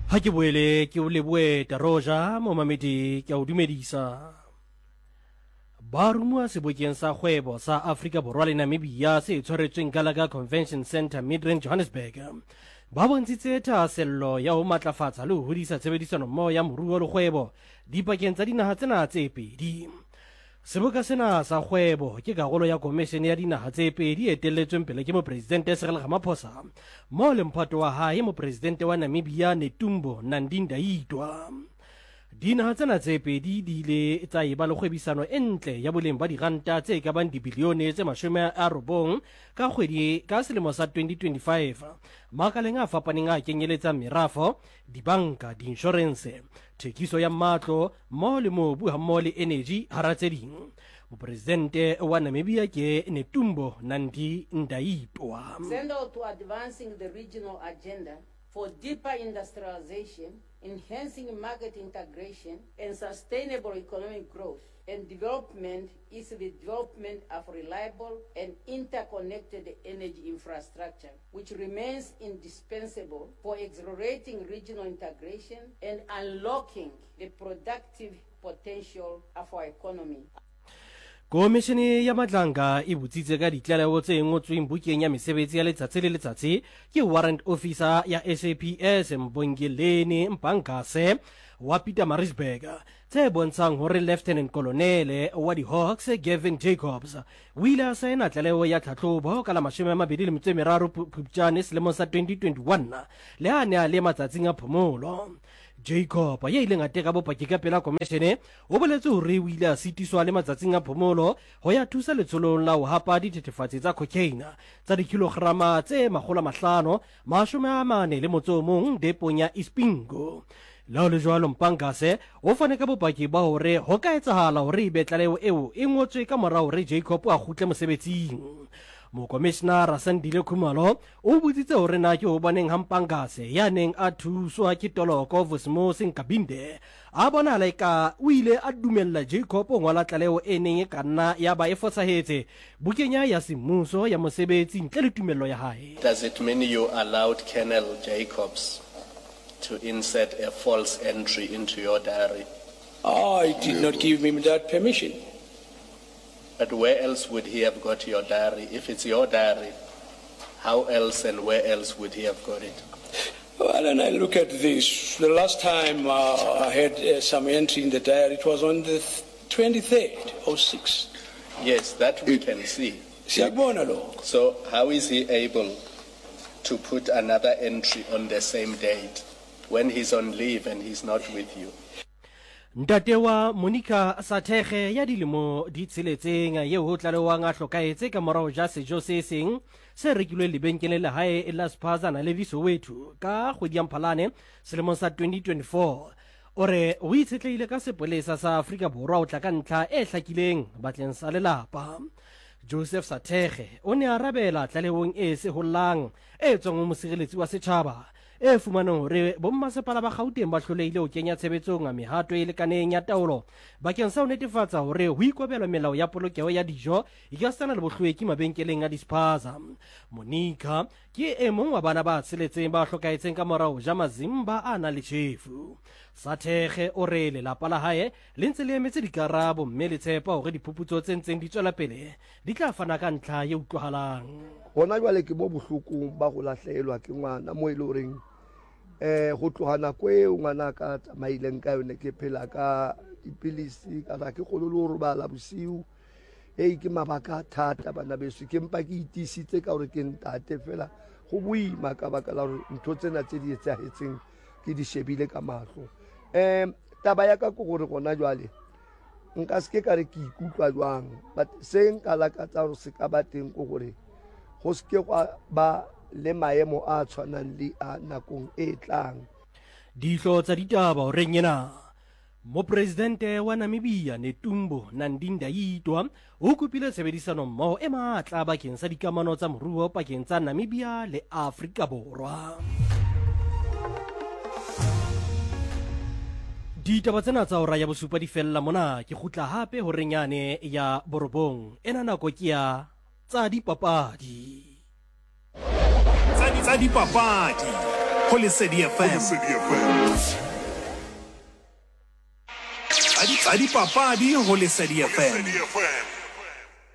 Ha ke boele ke o leboe Taroja mo mamedi ke o dumedisa. Ba rumua sebokeng sa kgwebo sa Afrika Borwa le Namibia se tshwaretsweng Gallagher Convention Centre Midrand Johannesburg. Ba bontshitse thahasello ya ho matlafatsa le ho hodisa tshebedisano mmoho ya moruo le kgwebo dipakeng tsa dinaha tsena tse pedi. Seboka sena sa kgwebo ke karolo ya komishene ya dinaha tse pedi e etelletsweng pele ke mopresidente Cyril Ramaphosa mo le mphato wa hae mopresidente wa Namibia Netumbo Nandi-Ndaitwah. Dinaha tsena tse pedi di ile tsa eba le kgwebisano e ntle ya boleng ba diranta tse ka bang dibilione tse 90 ka kgwedi ka selemo sa 2025 makaleng a fapaneng a kenyeletsang merafo, dibanka, di-insurance, thekiso ya matlo mmoho le mobu hammoho le energy hara tse ding. Mopresidente wa Namibia ke Netumbo Nandi-Ndaitwah. Central to advancing the regional agenda for deeper industrialization, enhancing market integration, and sustainable economic growth and development is the development of reliable and interconnected energy infrastructure, which remains indispensable for accelerating regional integration and unlocking the productive potential of our economy. Komishene ya Matlanga e botsitse ka ditlaleho tse ngotsweng bukeng ya mesebetsi ya letsatsi le letsatsi ke warrant officer ya SAPS Mbongeleni Mpangase wa Pietermaritzburg tse bontshang hore Lieutenant Colonel wa di-Hawks Gavin Jacobs o ile a saena tlaleho ya tlhatlhobo ka la 23 Phupjane selemong sa 2021 le ha ne a le matsatsing a phomolo. Jacob ya ileng a teka bopaki ka pela komishene o boletse hore o ile a sitiswa le matsatsing a phomolo ho ya thusa letsholong la ho hapa dithethefatsi tsa cocaine tsa dikilograma tse 541 depong ya Ispingo. Lao le jwalo Mpangase o fane ka bopaki ba hore ho ka etsahala hore e be tlaleho eo e ngotswe ka mora hore Jacob a kgutle mosebetsing. Mokomishonara Sandile Khumalo o botsitse hore na ke ho baneng ha Mpangase ya neng a thuswa ke Toloko Vosmos Nkabinde a bona laika o ile a dumella Jacob ngola tlaleho e neng e kanna ya ba e fosahetse bukenya ya semmuso ya mosebetsi ntle le tumello ya hae. Does it mean you allowed Colonel Jacobs to insert a false entry into your diary? I did not give him that permission. But where else would he have got your diary? If it's your diary, how else and where else would he have got it? Well, and I look at this. The last time I had some entry in the diary, it was on the 23rd or 6th. Yes, that we can see. So how is he able to put another entry on the same date when he's on leave and he's not with you? Ntatewa Monica Sathege ya dilemo di tseletseng ye ho tlalewang a hlokaetse ka morao ja sejo se seng se rekilwe lebenkele la hae e la Spaza na le Soweto ka kgwedi ya Mphalane selemong sa 2024 ore o itshetleile ka sepolesa sa Afrika Borwa o tla ka ntlha e hlakileng batleng sa lelapa. Joseph Sathege o ne a rabela tlalehong e se hollang e tswang ho mosireletsi wa setjhaba e fumanang hore bommasepala ba Gauteng ba hloleile ho kenya tshebetsong a mehato e lekaneng ya taolo bakeng sa ho netefatsa hore ho ikobelwa melao ya polokeho ya dijo e ka sana le bohlweki mabenkeleng a dispaza. Monica ke e mong wa bana ba tseletseng ba hlokaetseng ka morao ja mazimba a na le tjhefu. Sathege o re lelapa la hae le ntse le emetse dikarabo mme le tshepa hore diphuputso tse ntseng di tswela pele di tla fana ka ntlha e utlwahalang. Hona jwale ke bo bohloko ba go lahlehelwa ke ngwana mo ile horeng go tloha nako eo ngwana ka tsamaileng ka yone ke phela ka dipilisi ka ra ke kgolo le ho robala bosiu ke mabaka thata bana beso ke mpa ke itisitse ka hore ke ntate fela go boima ka baka la hore ntho tsena tse di etsahetseng ke di shebile ka mahlo. Taba ya ka go gore gona jwale nka se ke ka re ke ikutlwa jwang but se nka lakatsa hore se ka ba teng go gore go se ke ba le maemo a tshwanang le a nakong e tlang. Dihlo tsa ditaba o reng yena mopresidente wa Namibia Netumbo Nandi-Ndaitwah o kopile tshebedisano mmoho e matla bakeng sa dikamano tsa moruo pakeng tsa Namibia le Afrika Borwa. Ditaba tsena tsa hora ya bosupa di fella mona ke khutla hape ho renyane ya borobong ena nako ke ya tsa dipapadi. Tsa dipapadi ho Lesedi FM. Tsa dipapadi ho Lesedi FM.